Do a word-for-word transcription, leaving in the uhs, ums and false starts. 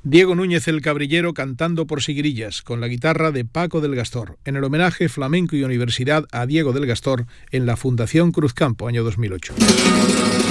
Diego Núñez el Cabrillero cantando por Sigrillas, con la guitarra de Paco del Gastor, en el homenaje Flamenco y Universidad a Diego del Gastor en la Fundación Cruzcampo, año dos mil ocho.